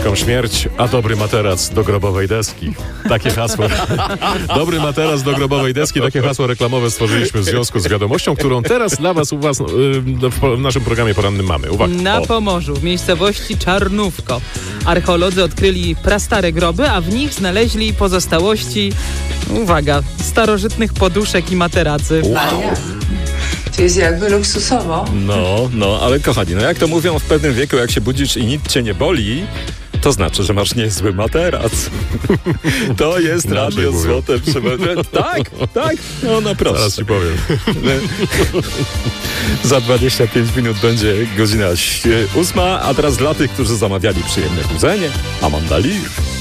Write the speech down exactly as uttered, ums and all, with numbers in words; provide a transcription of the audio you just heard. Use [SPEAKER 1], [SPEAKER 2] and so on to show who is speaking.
[SPEAKER 1] szybką śmierć, a dobry materac do grobowej deski. Takie hasło. Dobry materac do grobowej deski, takie hasło reklamowe stworzyliśmy w związku z wiadomością, którą teraz dla was u was w naszym programie porannym mamy. Uwaga.
[SPEAKER 2] Na
[SPEAKER 1] O.
[SPEAKER 2] Pomorzu, w miejscowości Czarnówko, archeolodzy odkryli prastare groby, a w nich znaleźli pozostałości, uwaga, starożytnych poduszek i materacy.
[SPEAKER 1] Wow.
[SPEAKER 3] To jest jakby luksusowo.
[SPEAKER 4] No, no, ale kochani, no jak to mówią w pewnym wieku, jak się budzisz i nic cię nie boli, to znaczy, że masz niezły materac. To jest
[SPEAKER 1] Inaczej
[SPEAKER 4] Radio
[SPEAKER 1] mówią.
[SPEAKER 4] Złote Przebory. Tak, tak, no na prosto.
[SPEAKER 1] Zaraz ci powiem.
[SPEAKER 4] Za dwadzieścia pięć minut będzie godzina ósma, a teraz dla tych, którzy zamawiali przyjemne budzenie, Amanda Lee.